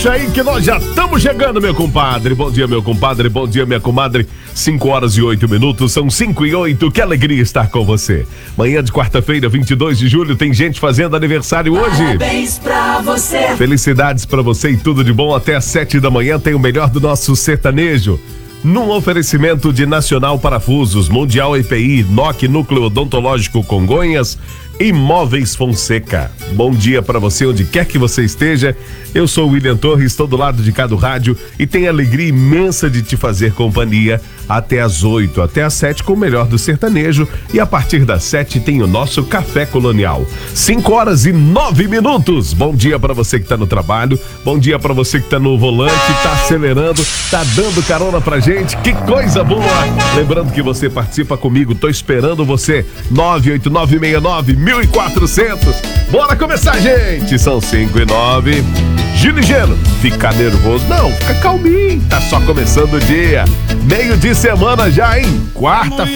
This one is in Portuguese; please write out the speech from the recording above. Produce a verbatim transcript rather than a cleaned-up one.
Puxa aí que nós já estamos chegando, meu compadre. Bom dia, meu compadre. Bom dia, minha comadre. cinco horas e oito minutos, são cinco e oito. Que alegria estar com você. Manhã de quarta-feira, vinte e dois de julho, tem gente fazendo aniversário hoje. Parabéns pra você. Felicidades pra você e tudo de bom. Até às sete da manhã tem o melhor do nosso sertanejo. Num oferecimento de Nacional Parafusos, Mundial E P I, N O C Núcleo Odontológico Congonhas, Imóveis Fonseca. Bom dia para você, onde quer que você esteja. Eu sou o William Torres, estou do lado de cá do rádio e tenho a alegria imensa de te fazer companhia até às oito, até às sete com o melhor do sertanejo, e a partir das sete tem o nosso Café Colonial. cinco horas e nove minutos. Bom dia para você que tá no trabalho, bom dia para você que tá no volante, tá acelerando, tá dando carona pra gente. Que coisa boa! Lembrando que você participa comigo, tô esperando você. nove oito nove seis nove mil e quatrocentos. Bora começar, gente! São cinco e nove. Gino e Geno, fica nervoso? Não, fica calminho, tá só começando o dia. Meio de semana já, hein? Quarta-feira.